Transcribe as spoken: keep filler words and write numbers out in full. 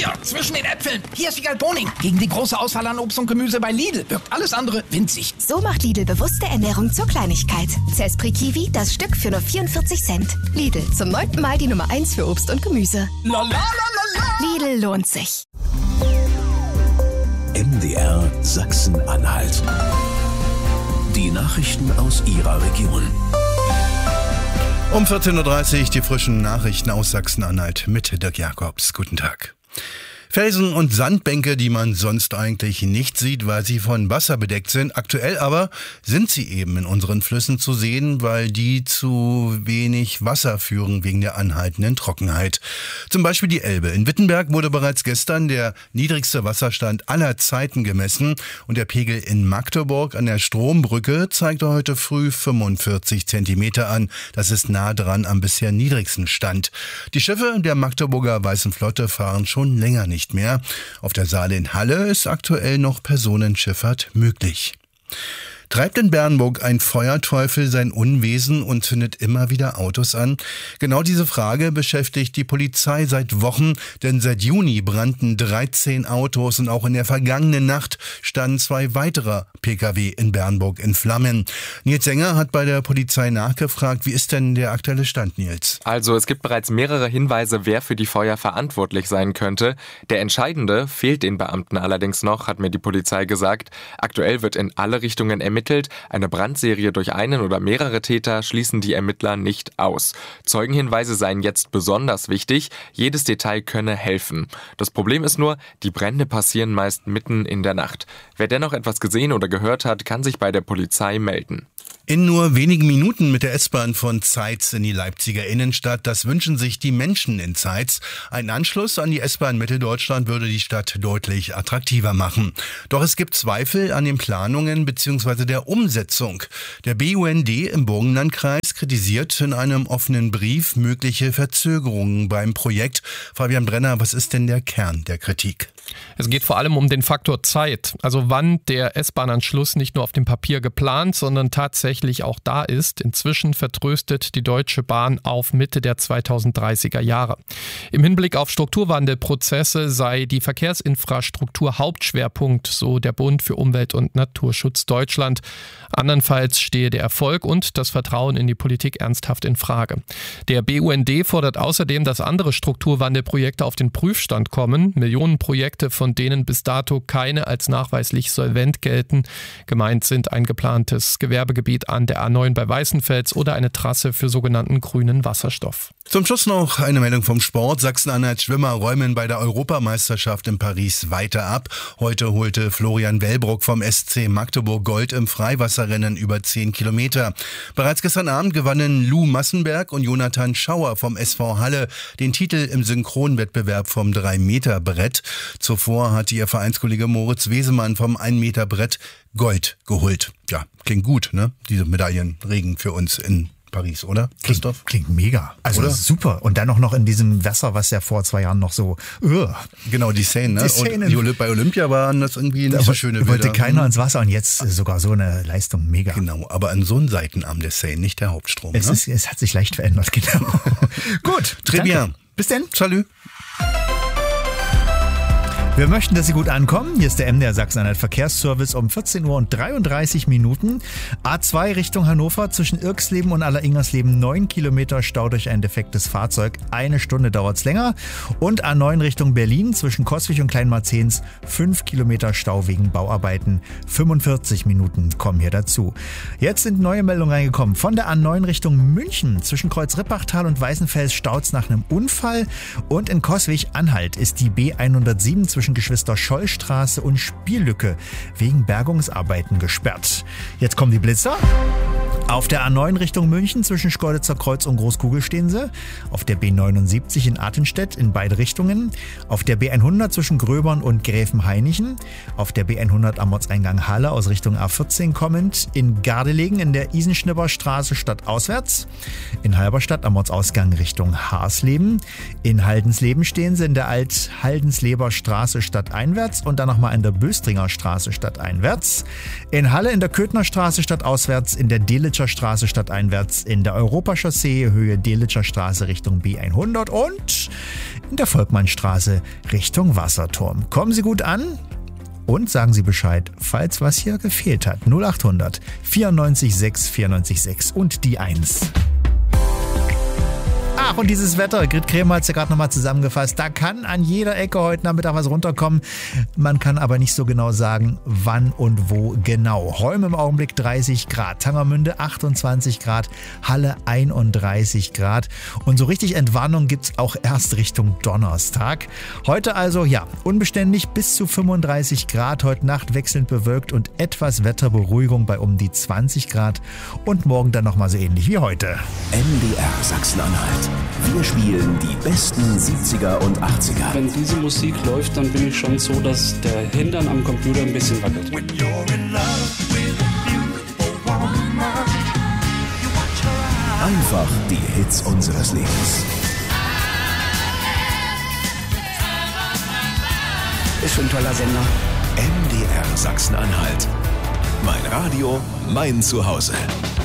Hier, zwischen den Äpfeln. Hier ist Wiegald Boning. Gegen die große Auswahl an Obst und Gemüse bei Lidl wirkt alles andere winzig. So macht Lidl bewusste Ernährung zur Kleinigkeit. Zespri Kiwi, das Stück für nur vierundvierzig Cent. Lidl, zum neunten Mal die Nummer eins für Obst und Gemüse. La, la, la, la, la. Lidl lohnt sich. M D R Sachsen-Anhalt. Die Nachrichten aus Ihrer Region. Um vierzehn Uhr dreißig die frischen Nachrichten aus Sachsen-Anhalt mit Dirk Jakobs. Guten Tag. Felsen und Sandbänke, die man sonst eigentlich nicht sieht, weil sie von Wasser bedeckt sind. Aktuell aber sind sie eben in unseren Flüssen zu sehen, weil die zu wenig Wasser führen wegen der anhaltenden Trockenheit. Zum Beispiel die Elbe. In Wittenberg wurde bereits gestern der niedrigste Wasserstand aller Zeiten gemessen und der Pegel in Magdeburg an der Strombrücke zeigte heute früh fünfundvierzig Zentimeter an. Das ist nah dran am bisher niedrigsten Stand. Die Schiffe der Magdeburger Weißen Flotte fahren schon länger nicht mehr. Auf der Saale in Halle ist aktuell noch Personenschifffahrt möglich. Treibt in Bernburg ein Feuerteufel sein Unwesen und zündet immer wieder Autos an? Genau diese Frage beschäftigt die Polizei seit Wochen, denn seit Juni brannten dreizehn Autos und auch in der vergangenen Nacht standen zwei weitere Pkw in Bernburg in Flammen. Nils Sänger hat bei der Polizei nachgefragt. Wie ist denn der aktuelle Stand, Nils? Also es gibt bereits mehrere Hinweise, wer für die Feuer verantwortlich sein könnte. Der entscheidende fehlt den Beamten allerdings noch, hat mir die Polizei gesagt. Aktuell wird in alle Richtungen ermittelt. Eine Brandserie durch einen oder mehrere Täter schließen die Ermittler nicht aus. Zeugenhinweise seien jetzt besonders wichtig. Jedes Detail könne helfen. Das Problem ist nur, die Brände passieren meist mitten in der Nacht. Wer dennoch etwas gesehen oder gehört hat, kann sich bei der Polizei melden. In nur wenigen Minuten mit der S-Bahn von Zeitz in die Leipziger Innenstadt, das wünschen sich die Menschen in Zeitz. Ein Anschluss an die S-Bahn Mitteldeutschland würde die Stadt deutlich attraktiver machen. Doch es gibt Zweifel an den Planungen bzw. der Umsetzung. Der B U N D im Burgenlandkreis kritisiert in einem offenen Brief mögliche Verzögerungen beim Projekt. Fabian Brenner, was ist denn der Kern der Kritik? Es geht vor allem um den Faktor Zeit, also wann der S-Bahn-Anschluss nicht nur auf dem Papier geplant, sondern tatsächlich auch da ist. Inzwischen vertröstet die Deutsche Bahn auf Mitte der zweitausenddreißiger Jahre. Im Hinblick auf Strukturwandelprozesse sei die Verkehrsinfrastruktur Hauptschwerpunkt, so der Bund für Umwelt und Naturschutz Deutschland. Andernfalls stehe der Erfolg und das Vertrauen in die Politik ernsthaft in Frage. Der B U N D fordert außerdem, dass andere Strukturwandelprojekte auf den Prüfstand kommen. Millionenprojekte, von denen bis dato keine als nachweislich solvent gelten. Gemeint sind ein geplantes Gewerbegebiet an der A neun bei Weißenfels oder eine Trasse für sogenannten grünen Wasserstoff. Zum Schluss noch eine Meldung vom Sport. Sachsen-Anhalt Schwimmer räumen bei der Europameisterschaft in Paris weiter ab. Heute holte Florian Wellbrock vom S C Magdeburg Gold im Freiwasserrennen über zehn Kilometer. Bereits gestern Abend gewannen Lou Massenberg und Jonathan Schauer vom S V Halle den Titel im Synchronwettbewerb vom drei Meter Brett. Zuvor hatte ihr Vereinskollege Moritz Wesemann vom ein Meter Brett Gold geholt. Ja, klingt gut, ne? Diese Medaillenregen für uns in Paris, oder, Christoph? Klingt, klingt mega. Also oder? Super. Und dann auch noch in diesem Wasser, was ja vor zwei Jahren noch so... Uh. Genau, die Szenen. Ne? Die Szenen. Und die Olymp- bei Olympia waren das irgendwie nicht da so schöne Bilder. Wollte keiner ins Wasser und jetzt sogar so eine Leistung. Mega. Genau, aber an so einem Seitenarm der Seine, nicht der Hauptstrom. Es, ne? ist, es hat sich leicht verändert, genau. Gut, très bien. Bis dann. Salut. Wir möchten, dass Sie gut ankommen. Hier ist der M D R Sachsen-Anhalt Verkehrsservice um vierzehn Uhr und dreiunddreißig Minuten. A zwei Richtung Hannover zwischen Irksleben und Alleringlersleben neun Kilometer Stau durch ein defektes Fahrzeug. Eine Stunde dauert's länger. Und A neun Richtung Berlin zwischen Coswig und Kleinmarzehns fünf Kilometer Stau wegen Bauarbeiten. fünfundvierzig Minuten kommen hier dazu. Jetzt sind neue Meldungen reingekommen. Von der A neun Richtung München zwischen Kreuz-Rippachtal und Weißenfels staut's nach einem Unfall. Und in Coswig-Anhalt ist die B hundertsieben zwischen Geschwister-Scholl-Straße und Spiellücke wegen Bergungsarbeiten gesperrt. Jetzt kommen die Blitzer. Auf der A neun Richtung München zwischen Schkeuditzer Kreuz und Großkugel stehen sie. Auf der B neunundsiebzig in Artenstedt in beide Richtungen. Auf der B hundert zwischen Gröbern und Gräfenhainichen. Auf der B hundert am Ortseingang Halle aus Richtung A vierzehn kommend. In Gardelegen in der Isenschnibberstraße stadtauswärts. In Halberstadt am Ortsausgang Richtung Haarsleben. In Haldensleben stehen sie in der Alt-Haldensleber Straße stadteinwärts und dann nochmal in der Böstringer Straße stadteinwärts. In Halle in der Köthner Straße stadtauswärts. In der Delitscher Straße stadteinwärts, in der Europachaussee Höhe Delitscher Straße Richtung B hundert und in der Volkmannstraße Richtung Wasserturm. Kommen Sie gut an und sagen Sie Bescheid, falls was hier gefehlt hat. null acht hundert vierundneunzig sechs vierundneunzig sechs und die eins. Ach, und dieses Wetter, Grit Kremer hat es ja gerade nochmal zusammengefasst, da kann an jeder Ecke heute Nachmittag was runterkommen. Man kann aber nicht so genau sagen, wann und wo genau. Holm im Augenblick dreißig Grad, Tangermünde achtundzwanzig Grad, Halle einunddreißig Grad. Und so richtig Entwarnung gibt es auch erst Richtung Donnerstag. Heute also, ja, unbeständig bis zu fünfunddreißig Grad, heute Nacht wechselnd bewölkt und etwas Wetterberuhigung bei um die zwanzig Grad. Und morgen dann nochmal so ähnlich wie heute. M D R Sachsen-Anhalt. Wir spielen die besten siebziger und achtziger. Wenn diese Musik läuft, dann bin ich schon so, dass der Hintern am Computer ein bisschen wackelt. Einfach die Hits unseres Lebens. Ist schon ein toller Sender. M D R Sachsen-Anhalt. Mein Radio, mein Zuhause.